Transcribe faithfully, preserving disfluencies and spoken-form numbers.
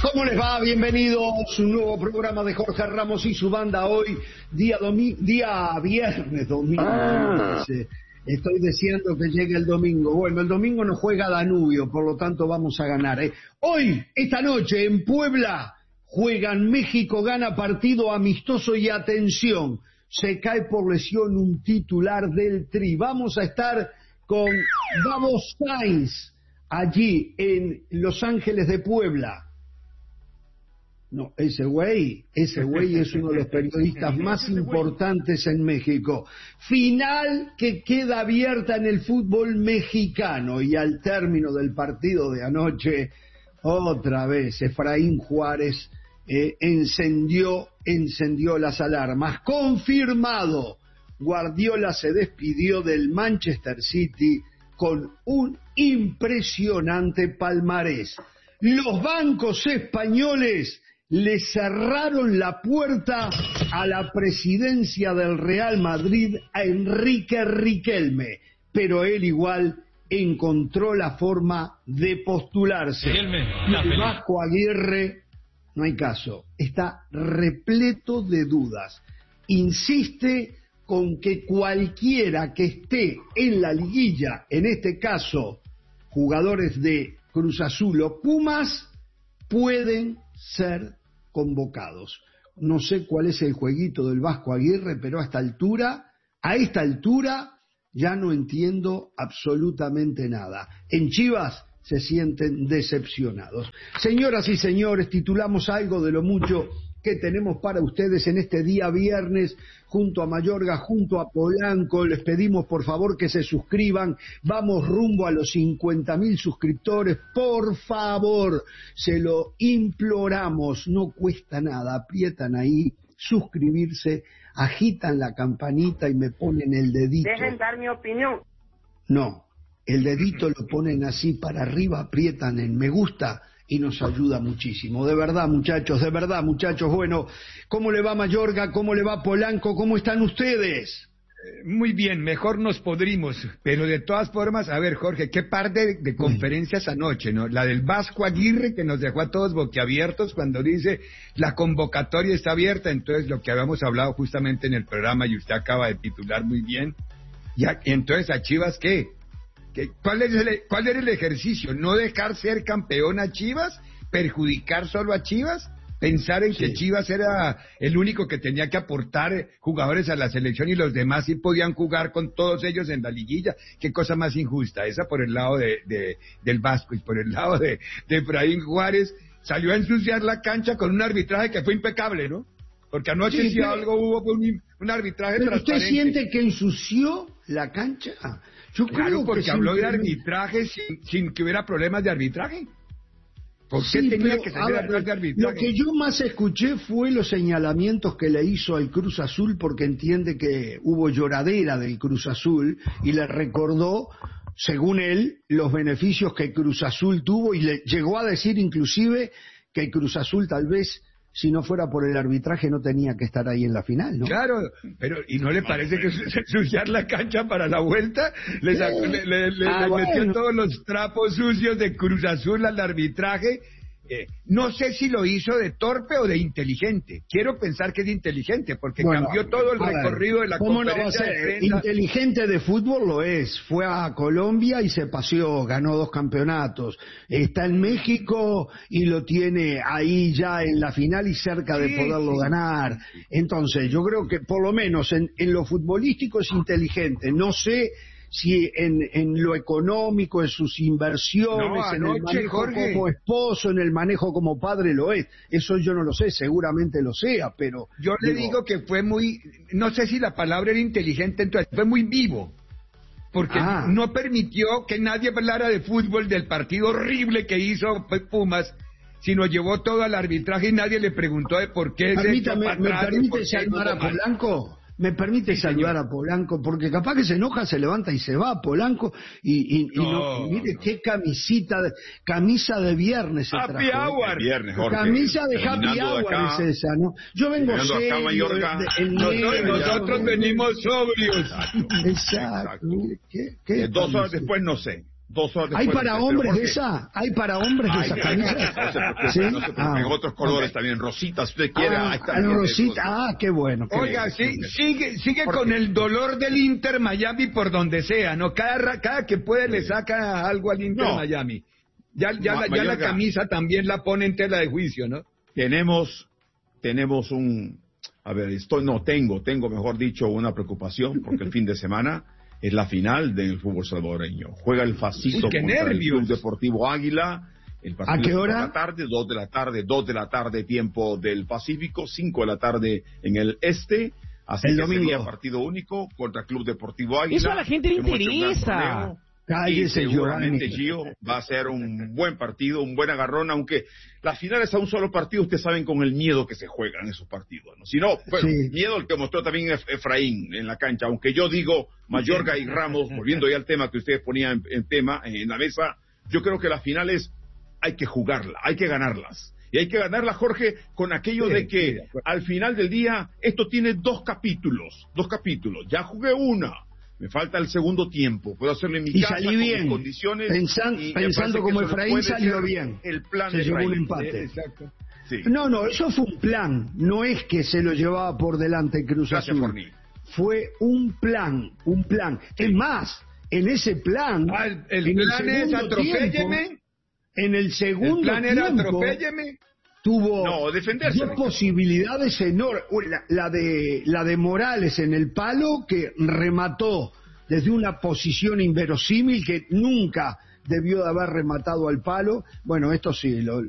¿Cómo les va? Bienvenidos a un nuevo programa de Jorge Ramos y su banda. Hoy, día domi- día viernes, domingo. Ah. Estoy deseando que llegue el domingo. Bueno, el domingo nos juega Danubio, por lo tanto vamos a ganar. ¿eh? Hoy, esta noche, en Puebla, juegan México, gana partido amistoso y atención. Se cae por lesión un titular del Tri. Vamos a estar con Gabo Sainz allí en Los Ángeles de Puebla. No, ese güey, ese güey es uno de los periodistas más importantes en México. Final que queda abierta en el fútbol mexicano y al término del partido de anoche, otra vez Efraín Juárez eh, encendió, encendió las alarmas. Confirmado, Guardiola se despidió del Manchester City con un impresionante palmarés. Los bancos españoles le cerraron la puerta a la presidencia del Real Madrid a Enrique Riquelme, pero él igual encontró la forma de postularse. El Vasco Aguirre, no hay caso, está repleto de dudas. Insiste con que cualquiera que esté en la liguilla, en este caso jugadores de Cruz Azul o Pumas, pueden ser convocados. No sé cuál es el jueguito del Vasco Aguirre, pero a esta altura, a esta altura, ya no entiendo absolutamente nada. En Chivas se sienten decepcionados. Señoras y señores, titulamos algo de lo mucho que tenemos para ustedes en este día viernes, junto a Mayorga, junto a Polanco. Les pedimos por favor que se suscriban, vamos rumbo a los cincuenta mil suscriptores, por favor, se lo imploramos, no cuesta nada, aprietan ahí, suscribirse, agitan la campanita y me ponen el dedito. Dejen dar mi opinión. No, el dedito lo ponen así para arriba, aprietan en me gusta y nos ayuda muchísimo. De verdad, muchachos, de verdad, muchachos. Bueno, ¿cómo le va Mayorga? ¿Cómo le va Polanco? ¿Cómo están ustedes? Eh, muy bien, mejor nos podrimos. Pero de todas formas, a ver, Jorge, qué par de, de conferencias anoche, ¿no? La del Vasco Aguirre, que nos dejó a todos boquiabiertos cuando dice la convocatoria está abierta. Entonces, lo que habíamos hablado justamente en el programa y usted acaba de titular muy bien. Ya, entonces, ¿a Chivas qué? ¿Cuál es el, cuál era el ejercicio? ¿No dejar ser campeón a Chivas? ¿Perjudicar solo a Chivas? ¿Pensar en sí. que Chivas era el único que tenía que aportar jugadores a la selección y los demás sí podían jugar con todos ellos en la liguilla? ¿Qué cosa más injusta? Esa por el lado de, de del Vasco y por el lado de, de Efraín Juárez. Salió a ensuciar la cancha con un arbitraje que fue impecable, ¿no? Porque anoche sí, si pero... algo hubo fue un, un arbitraje ¿Pero transparente. ¿Usted siente que ensució la cancha? Yo claro, creo porque que habló simplemente... de arbitraje sin, sin que hubiera problemas de arbitraje. ¿Por qué sí, tenía pero, que salir a hablar de arbitraje? Lo que yo más escuché fue los señalamientos que le hizo al Cruz Azul, porque entiende que hubo lloradera del Cruz Azul y le recordó, según él, los beneficios que Cruz Azul tuvo y le llegó a decir inclusive que Cruz Azul tal vez, si no fuera por el arbitraje, no tenía que estar ahí en la final, ¿no? Claro, pero ¿y no le parece que ensuciar la cancha para la vuelta? Le, sacó, le, le, le, ah, le bueno. metió todos los trapos sucios de Cruz Azul al arbitraje. Eh, no sé si lo hizo de torpe o de inteligente. Quiero pensar que es de inteligente, porque bueno, cambió todo el recorrido ver, de la ¿cómo conferencia no va a ser? de prensa. Inteligente de fútbol lo es. Fue a Colombia y se paseó, ganó dos campeonatos. Está en México y lo tiene ahí ya en la final y cerca de sí, poderlo sí. ganar. Entonces, yo creo que por lo menos en, en lo futbolístico es inteligente. No sé si en, en lo económico, en sus inversiones, no, anoche, en el manejo Jorge. como esposo, en el manejo como padre lo es. Eso yo no lo sé, seguramente lo sea, pero... Yo le digo, digo que fue muy, no sé si la palabra era inteligente, entonces fue muy vivo, porque ah. no permitió que nadie hablara de fútbol, del partido horrible que hizo Pumas, sino llevó todo al arbitraje y nadie le preguntó de por qué se echó para ¿Me atrás, permite llamar a Polanco? ¿Me permite sí, saludar señor. a Polanco? Porque capaz que se enoja, se levanta y se va Polanco y, y, no, y, no, y mire no. qué camisita, de, camisa de viernes se Happy trajo. Hour. Viernes, Jorge. Camisa de Happy Hour acá, es esa, ¿no? Yo vengo serio. De, de, nosotros nosotros venimos sobrios. Exacto. Exacto. ¿Qué, qué eh, dos horas después no sé. Dos horas ¿Hay después. para hombres de esa? ¿Hay para hombres de esa camisa? No se preocupe, ¿Sí? no se preocupe. Ah, En otros colores okay. también, rositas, si usted quiere. Ah, ahí está ah, bien, Rosita, ah, qué bueno. Qué Oiga, bueno. sí, sigue, sigue ¿Por con qué? el dolor del Inter Miami por donde sea, ¿no? Cada, ra- cada que puede le saca algo al Inter No. Miami. Ya, ya, Ma- la, ya la Mayorga. camisa también la pone en tela de juicio, ¿no? Tenemos, tenemos un, a ver, esto no tengo, tengo mejor dicho una preocupación porque el fin de semana es la final del fútbol salvadoreño. Juega el Facito Uy, qué contra el nervios. Club Deportivo Águila. El partido ¿A qué es por hora? la tarde, dos de la tarde, dos de la tarde tiempo del Pacífico, cinco de la tarde en el este. Así El que domingo. sería partido único contra Club Deportivo Águila. Eso a la gente le Hemos hecho un gran interesa. torneo. Y Cállese, seguramente Giovanni. Gio va a ser un buen partido, un buen agarrón, aunque las finales a un solo partido, ustedes saben con el miedo que se juegan esos partidos, ¿no? Si no, bueno, Sí. miedo el que mostró también Ef- Efraín en la cancha, aunque yo digo, Mayorga y Ramos, volviendo ya al tema que ustedes ponían en, en tema, en la mesa, yo creo que las finales hay que jugarlas, hay que ganarlas. Y hay que ganarlas, Jorge, con aquello Sí, de sí, que de acuerdo. al final del día, esto tiene dos capítulos, dos capítulos. Ya jugué una. Me falta el segundo tiempo. Puedo hacerlo en mi Y casa, salí con mis bien. condiciones. Pensan- y me pensando parece como que eso Efraín, puede salió ser bien. El plan Se de llevó un Efraín. empate. Eh, Exacto. Sí. No, no, eso fue un plan. No es que se lo llevaba por delante Cruz Gracias, Azul. Forni. Fue un plan, un plan. Es más, en ese plan... Ah, el, el en plan es segundo atropélleme. tiempo- En el segundo El plan era tiempo atropélleme. tuvo No, defenderse. dos posibilidades enormes. La, la de, la de Morales en el palo, que remató desde una posición inverosímil que nunca debió de haber rematado al palo. Bueno, esto sí, lo,